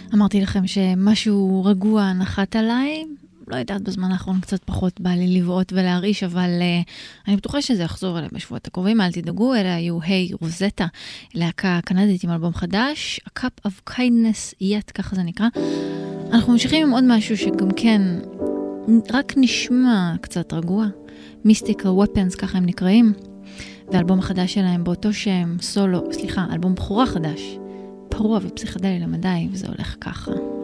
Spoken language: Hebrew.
אמרתי לכם שמשהו רגוע נחת עליי, לא יודעת, בזמן האחרון קצת פחות בא לי לבעוט ולהרעיש, אבל אני בטוחה שזה יחזור אליי בשבועות הקרובים, אל תדאגו, אלה היו היי רוזטה, להקה קנדית עם אלבום חדש, A Cup of Kindness Yet, ככה זה נקרא. אנחנו ממשיכים עם עוד משהו שגם כן רק נשמע קצת רגוע, Mystical Weapons, ככה הם נקראים, והאלבום החדש שלהם באותו שם, אלבום בחורה חדש, פרוע ופסיכדלי למדי, וזה הולך ככה.